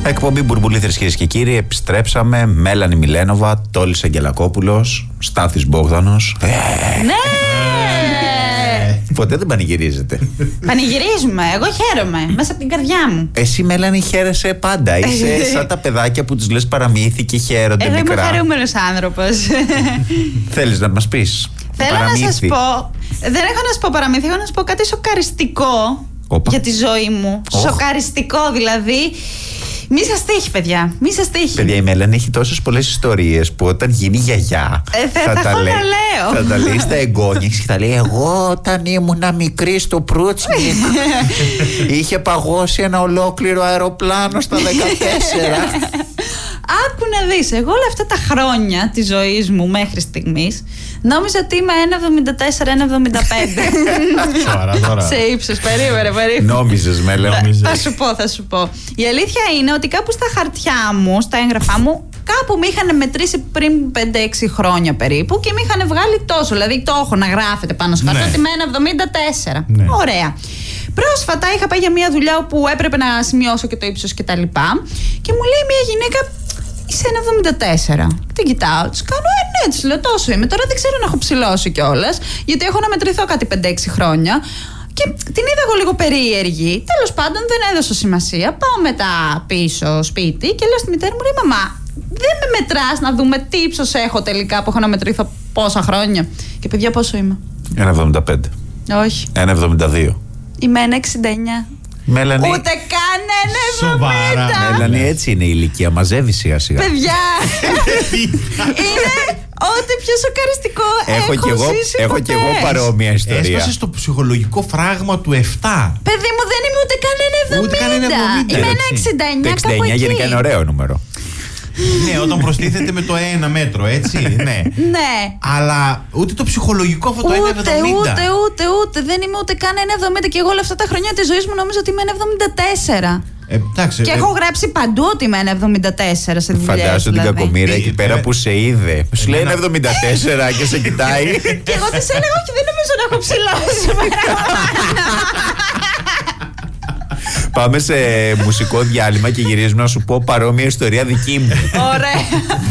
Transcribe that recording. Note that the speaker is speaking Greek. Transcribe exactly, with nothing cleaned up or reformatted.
Εκπομπή Μπουρμπουλήθρες, κυρίες και κύριοι. Επιστρέψαμε. Μέλανη Μιλένοβα, Τόλης Αγγελακόπουλος, Στάθης Μπόγδανος. Ναι! Ποτέ δεν πανηγυρίζετε. Πανηγυρίζουμε. Εγώ χαίρομαι. Μέσα από την καρδιά μου. Εσύ, Μέλανη, χαίρεσαι πάντα. Είσαι σαν τα παιδάκια που τους λες παραμύθι και χαίρονται Εγώ μικρά. είμαι χαρούμενος άνθρωπος. Θέλεις να μας πεις? Θέλω παραμύθι. να σας πω. Δεν έχω να σας πω παραμύθι, έχω να σας πω κάτι σοκαριστικό. Όπα. Για τη ζωή μου. Oh. Σοκαριστικό δηλαδή. Μη σας τύχει, παιδιά. Μη σας τύχει. Παιδιά, η Μέλανη έχει τόσες πολλές ιστορίες που όταν γίνει γιαγιά Ε, θα, θα, θα λέει, τα λέω. θα τα λέει στα εγγόνια και θα λέει: εγώ όταν ήμουνα μικρή στο Προύτσνικ είχε παγώσει ένα ολόκληρο αεροπλάνο στα δεκατέσσερα. Άκου να δεις, εγώ όλα αυτά τα χρόνια της ζωής μου μέχρι στιγμής νόμιζα ότι είμαι ένα εβδομήντα τέσσερα ένα εβδομήντα πέντε. Σοβαρά τώρα. Σε ύψος, περίμενε, περίμενε. Νόμιζες, Μέλανη. Θα σου πω, θα σου πω. Η αλήθεια είναι ότι κάπου στα χαρτιά μου, στα έγγραφά μου, κάπου με είχαν μετρήσει πριν πέντε έξι χρόνια περίπου και με είχαν βγάλει τόσο. Δηλαδή το έχω να γράφεται πάνω στο χαρτί Ναι. ότι είμαι ένα εβδομήντα τέσσερα. Ναι. Ωραία. Πρόσφατα είχα πάει για μια δουλειά όπου έπρεπε να σημειώσω και το ύψος και τα λοιπά. Και μου λέει μια γυναίκα, είσαι ένα εβδομήντα τέσσερα. Την κοιτάω, τη κάνω, ε, ναι, τη λέω τόσο είμαι. Τώρα δεν ξέρω να έχω ψηλώσει κιόλας, γιατί έχω να μετρηθώ κάτι πέντε έξι χρόνια. Και την είδα εγώ λίγο περίεργη. Τέλος πάντων, δεν έδωσα σημασία. Πάω μετά πίσω σπίτι και λέω στη μητέρα μου, ρε μαμά, δεν με μετράς να δούμε τι ύψος έχω τελικά που έχω να μετρηθώ πόσα χρόνια. Και παιδιά, πόσο είμαι? ένα εβδομήντα πέντε. Όχι. ένα εβδομήντα δύο. Είμαι ένα εξήντα εννιά. Μέλανη. Ούτε καν ένα Σοβαρά. εβδομήντα. Μέλανη, έτσι είναι η ηλικία. Μαζεύει σιγά σιγά. Παιδιά, είναι ό,τι πιο σοκαριστικό έχω, Έχω κι εγώ, ζήσει έχω ποτέ. κι εγώ παρόμοια ιστορία. Έσπασε στο ψυχολογικό φράγμα του επτά. Παιδί μου, δεν είμαι ούτε καν ένα Ούτε καν ένα εβδομήντα. εβδομήντα, Είμαι ένα εντάξει. εξήντα Το εννιά, εξήντα κάπου εννιά εκεί. γενικά είναι ωραίο νούμερο. Ναι, όταν προστίθεται με το ένα μέτρο, έτσι. Ναι. Ναι. Αλλά ούτε το ψυχολογικό αυτό το ένα Ούτε, εβδομήντα. ούτε, ούτε, ούτε. Δεν είμαι ούτε καν ένα εβδομήντα. Και εγώ όλα αυτά τα χρόνια τη ζωή μου νόμιζα ότι είμαι ένα εβδομήντα τέσσερα. Ε, εντάξει, Και ε, έχω γράψει παντού ότι είμαι ένα εβδομήντα τέσσερα σε δουλειές. Φαντάσου την δηλαδή. κακομοίρα εκεί Ε, πέρα ε, που σε είδε. Σου λέει ένα εμένα- εβδομήντα τέσσερα και σε κοιτάει. Και εγώ τη έλεγα, όχι, δεν νομίζω να έχω ψηλώσει. Πάμε σε μουσικό διάλειμμα και γυρίζουμε να σου πω παρόμοια ιστορία δική μου. Ωραία.